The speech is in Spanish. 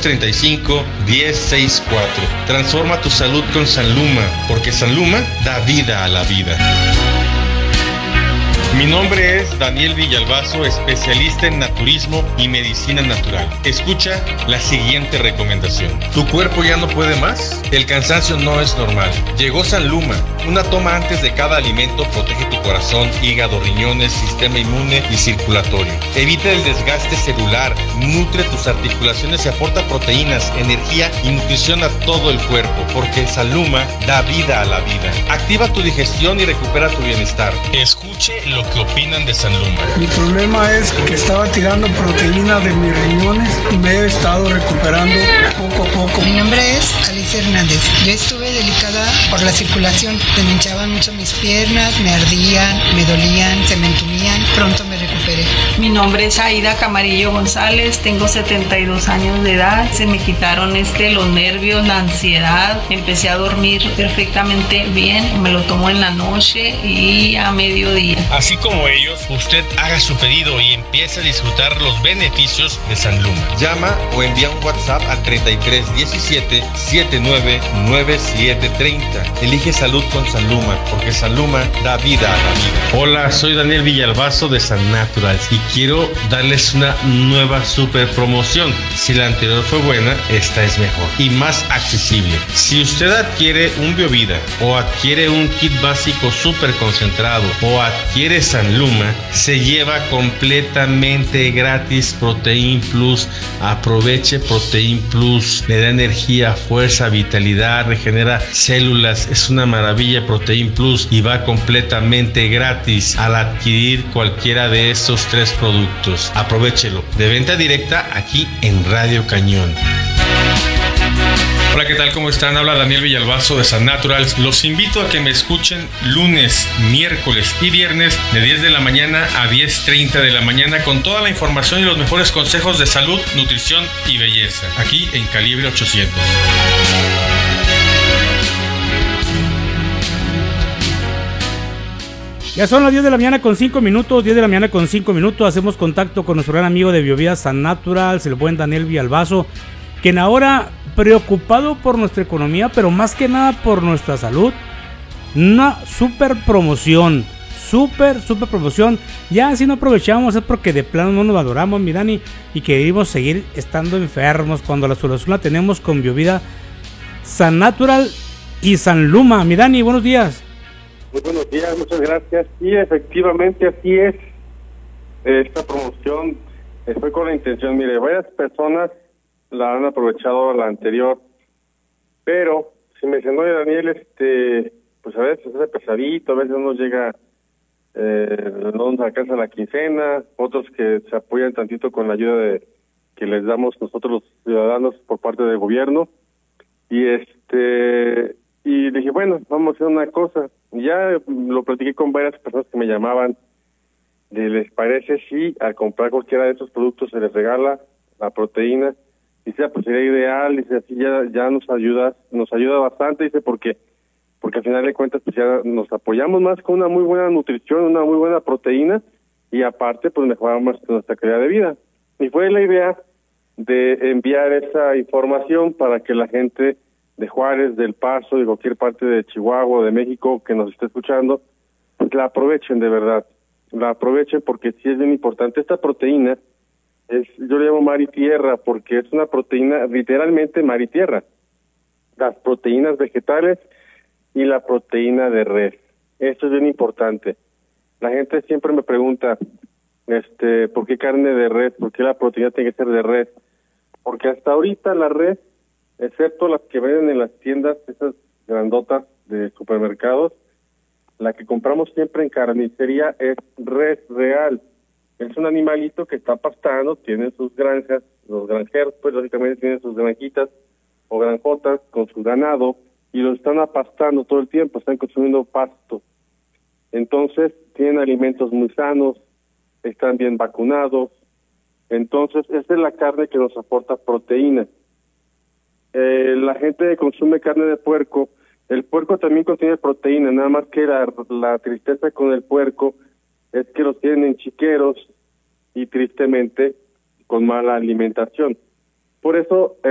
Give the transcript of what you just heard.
235-1064. Transforma tu salud con Sanluma, porque Sanluma da vida a la vida. Mi nombre es Daniel Villalbazo, especialista en naturismo y medicina natural. Escucha la siguiente recomendación. ¿Tu cuerpo ya no puede más? El cansancio no es normal. Llegó Sanluma. Una toma antes de cada alimento protege tu corazón, hígado, riñones, sistema inmune y circulatorio. Evita el desgaste celular, nutre tus articulaciones y aporta proteínas, energía y nutrición a todo el cuerpo, porque Sanluma da vida a la vida. Activa tu digestión y recupera tu bienestar. Escuche lo que opinan de Sanluma. Mi problema es que estaba tirando proteína de mis riñones y me he estado recuperando poco a poco. Mi nombre es Alicia Hernández. Yo estuve delicada por la circulación. Se me hinchaban mucho mis piernas, me ardían, me dolían, se me entumían. Pronto me recuperé. Mi nombre es Aida Camarillo González, tengo 72 años de edad. Se me quitaron los nervios, la ansiedad. Empecé a dormir perfectamente bien. Me lo tomo en la noche y a mediodía. Así como ellos, usted haga su pedido y empiece a disfrutar los beneficios de Sanluma. Llama o envía un WhatsApp al 3317 799730. Elige salud con Sanluma, porque Sanluma da vida a la vida. Hola, soy Daniel Villalbazo de San Naturals y quiero darles una nueva super promoción. Si la anterior fue buena, esta es mejor y más accesible. Si usted adquiere un Biovida o adquiere un kit básico super concentrado o adquiere Sanluma, se lleva completamente gratis Protein Plus. Aproveche Protein Plus, le da energía, fuerza, vitalidad, regenera células, es una maravilla Protein Plus y va completamente gratis al adquirir cualquiera de estos 3 productos. Aprovéchelo, de venta directa aquí en Radio Cañón. Hola, ¿qué tal? ¿Cómo están? Habla Daniel Villalbazo de San Naturals. Los invito a que me escuchen lunes, miércoles y viernes de 10 de la mañana a 10:30 de la mañana con toda la información y los mejores consejos de salud, nutrición y belleza, aquí en Calibre 800. Ya son las 10 de la mañana con 5 minutos, 10 de la mañana con 5 minutos. Hacemos contacto con nuestro gran amigo de Biovida San Naturals, el buen Daniel Villalbazo, quien ahora, preocupado por nuestra economía, pero más que nada por nuestra salud, una super promoción, super promoción. Ya si no aprovechamos es porque de plano no nos valoramos, mi Dani, y queremos seguir estando enfermos cuando la solución la tenemos con Biovida San Natural y Sanluma. Mi Dani, buenos días. Muy buenos días, muchas gracias. Sí, efectivamente, así es. Esta promoción fue con la intención, mire, varias personas la han aprovechado la anterior, pero si me dicen, oye Daniel, pues a veces es pesadito, a veces no nos llega, no nos alcanza la quincena, otros que se apoyan tantito con la ayuda que les damos nosotros los ciudadanos por parte del gobierno, y dije, bueno, vamos a hacer una cosa. Ya lo platiqué con varias personas que me llamaban, ¿les parece si al comprar cualquiera de esos productos se les regala la proteína? Dice, pues sería ideal, dice, así ya nos ayuda bastante, dice, porque al final de cuentas pues ya nos apoyamos más con una muy buena nutrición, una muy buena proteína, y aparte pues mejoramos nuestra calidad de vida. Y fue la idea de enviar esa información para que la gente de Juárez, del Paso, de cualquier parte de Chihuahua o de México que nos esté escuchando, pues la aprovechen de verdad, la aprovechen porque sí es bien importante. Esta proteína yo le llamo mar y tierra porque es una proteína literalmente mar y tierra. Las proteínas vegetales y la proteína de res. Esto es bien importante. La gente siempre me pregunta, ¿por qué carne de res? ¿Por qué la proteína tiene que ser de res? Porque hasta ahorita la res, excepto las que venden en las tiendas, esas grandotas de supermercados, la que compramos siempre en carnicería es res real. Es un animalito que está pastando, tiene sus granjas, los granjeros pues lógicamente tienen sus granjitas o granjotas con su ganado y lo están apastando todo el tiempo, están consumiendo pasto. Entonces tienen alimentos muy sanos, están bien vacunados, entonces esa es la carne que nos aporta proteína. La gente que consume carne de puerco, el puerco también contiene proteína, nada más que la tristeza con el puerco es que los tienen en chiqueros y tristemente con mala alimentación. Por eso